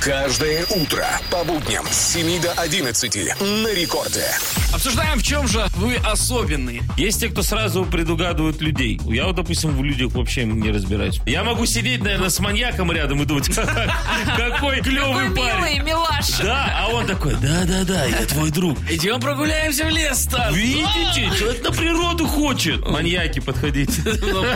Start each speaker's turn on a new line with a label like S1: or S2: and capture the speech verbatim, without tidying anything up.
S1: Каждое утро по будням с семи до одиннадцати на Рекорде.
S2: Обсуждаем, в чем же вы особенные.
S3: Есть те, кто сразу предугадывают людей. Я вот, допустим, в людях вообще не разбираюсь. Я могу сидеть, наверное, с маньяком рядом и думать, какой клевый парень.
S4: Милый, милаша.
S3: Да, а он такой, да-да-да, я твой друг.
S2: Идем прогуляемся в лес, Стас.
S3: Видите, человек на природу хочет. Маньяки, подходите.